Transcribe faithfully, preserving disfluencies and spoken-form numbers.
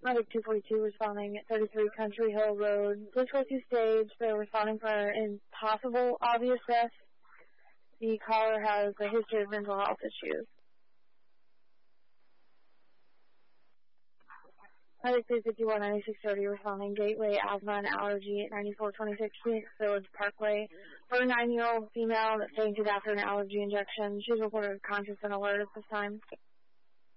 Medic two forty-two responding at thirty-three Country Hill Road. Police rescue stage. They're responding for an impossible obvious death. The caller has a history of mental health issues. Medic three fifty-one ninety-six thirty responding Gateway Asthma and Allergy at ninety-four twenty-six Phoenix Village Parkway. forty-nine-year-old female that fainted after an allergy injection. She's reported conscious and alert at this time.